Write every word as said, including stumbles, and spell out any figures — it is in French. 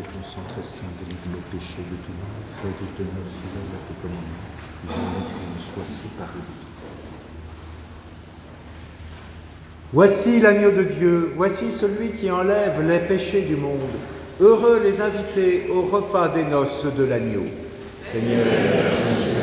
concentré saint, délivre le péché de tout le monde, fais que je demeure fidèle à tes commandements, que jamais que je ne sois séparé de toi. Voici l'agneau de Dieu, voici celui qui enlève les péchés du monde. Heureux les invités au repas des noces de l'agneau. Seigneur, je ne suis